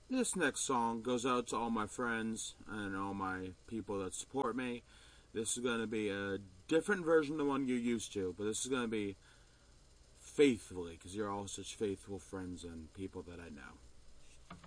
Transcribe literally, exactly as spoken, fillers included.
This next song goes out to all my friends and all my people that support me. This is going to be a different version of the one you're used to, but this is going to be faithfully because you're all such faithful friends and people that I know.